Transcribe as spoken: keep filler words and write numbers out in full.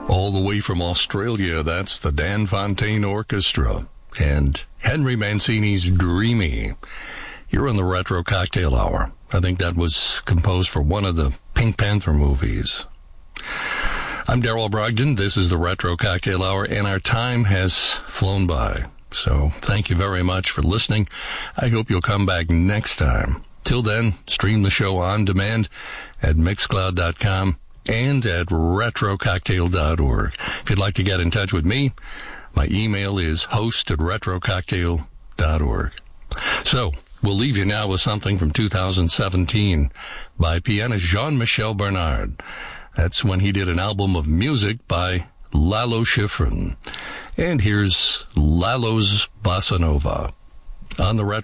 All the way from Australia, that's the Dan Fontaine Orchestra and Henry Mancini's Dreamy. You're on the Retro Cocktail Hour. I think that was composed for one of the Pink Panther movies. I'm Darrell Brogdon. This is the Retro Cocktail Hour, and our time has flown by. So thank you very much for listening. I hope you'll come back next time. Till then, stream the show on demand at mixcloud dot com and at retro cocktail dot org. If you'd like to get in touch with me, my email is host at retro cocktail dot org. So, we'll leave you now with something from two thousand seventeen by pianist Jean-Michel Bernard. That's when he did an album of music by Lalo Schifrin. And here's Lalo's Bossa Nova on the Retro